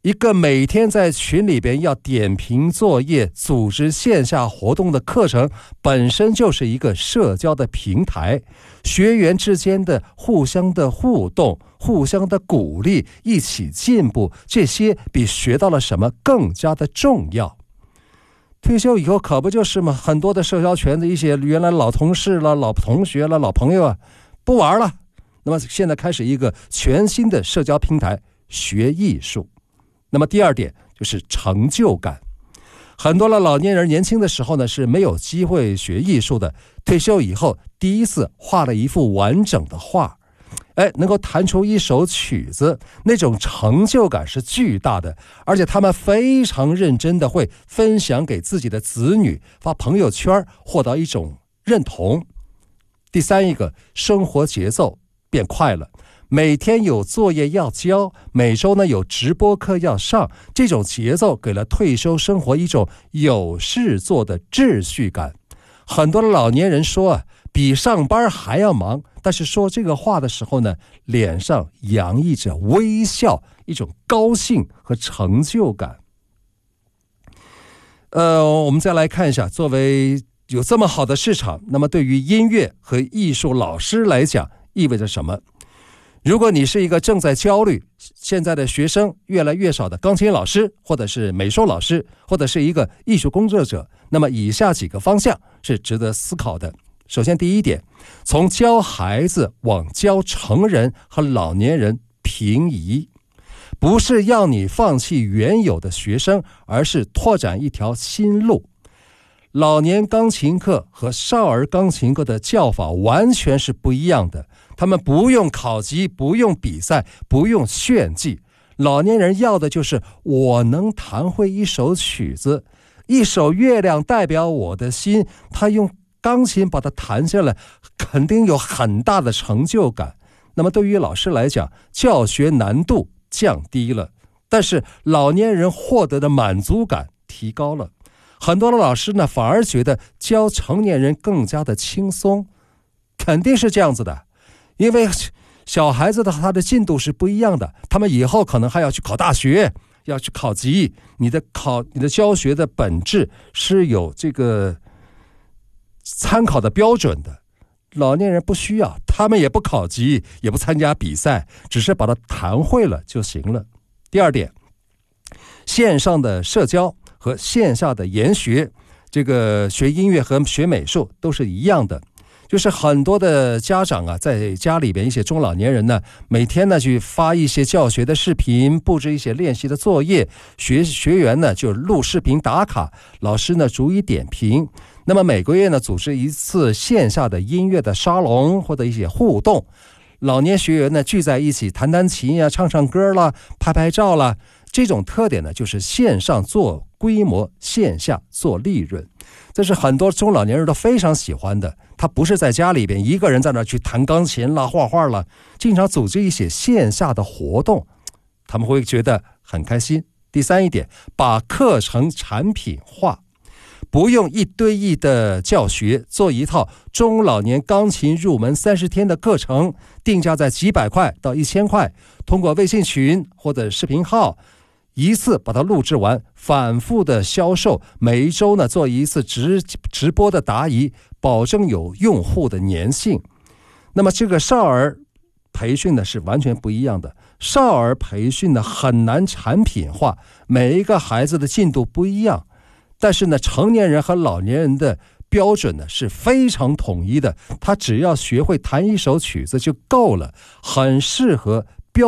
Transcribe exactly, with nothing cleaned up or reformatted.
一个每天在群里边要点评作业、组织线下活动的课程，本身就是一个社交的平台，学员之间的互相的互动、互相的鼓励、一起进步，这些比学到了什么更加的重要。退休以后可不就是吗？很多的社交圈子，一些原来老同事了、老同学了、老朋友啊，不玩了。那么现在开始一个全新的社交平台，学艺术。那么第二点就是成就感。很多的老年人年轻的时候呢是没有机会学艺术的，退休以后第一次画了一幅完整的画，哎，能够弹出一首曲子，那种成就感是巨大的，而且他们非常认真的会分享给自己的子女，发朋友圈，获得一种认同。第三一个，生活节奏变快了，每天有作业要交，每周呢有直播课要上，这种节奏给了退休生活一种有事做的秩序感。很多的老年人说啊，比上班还要忙，但是说这个话的时候呢，脸上洋溢着微笑，一种高兴和成就感。呃，我们再来看一下，作为有这么好的市场，那么对于音乐和艺术老师来讲意味着什么？如果你是一个正在焦虑现在的学生越来越少的钢琴老师，或者是美术老师，或者是一个艺术工作者，那么以下几个方向是值得思考的。首先第一点，从教孩子往教成人和老年人平移，不是要你放弃原有的学生，而是拓展一条新路。老年钢琴课和少儿钢琴课的教法完全是不一样的，他们不用考级，不用比赛，不用炫技。老年人要的就是我能弹会一首曲子，一首月亮代表我的心，他用钢琴把它弹下来，肯定有很大的成就感。那么对于老师来讲，教学难度降低了，但是老年人获得的满足感提高了。很多的老师呢，反而觉得教成年人更加的轻松，肯定是这样子的，因为小孩子的他的进度是不一样的，他们以后可能还要去考大学，要去考级，你的考你的教学的本质是有这个参考的标准的。老年人不需要，他们也不考级，也不参加比赛，只是把它弹会了就行了。第二点，线上的社交和线下的研学，这个学音乐和学美术都是一样的，就是很多的家长啊，在家里边一些中老年人呢，每天呢去发一些教学的视频，布置一些练习的作业，学学员呢就录视频打卡，老师呢逐一点评。那么每个月呢组织一次线下的音乐的沙龙或者一些互动，老年学员呢聚在一起弹弹琴啊，唱唱歌啦，拍拍照啦。这种特点呢，就是线上做规模，线下做利润，这是很多中老年人都非常喜欢的。他不是在家里边一个人在那去弹钢琴啦、画画啦，经常组织一些线下的活动，他们会觉得很开心。第三一点，把课程产品化，不用一对一的教学，做一套中老年钢琴入门三十天的课程，定价在几百块到一千块，通过微信群或者视频号一次把它录制完，反复的销售，每一周呢做一次直直播的答疑，保证有用户的粘性。那么这个少儿培训呢是完全不一样的，少儿培训呢很难产品化，每一个孩子的进度不一样，但是呢成年人和老年人的标准呢是非常统一的，他只要学会弹一首曲子就够了，很适合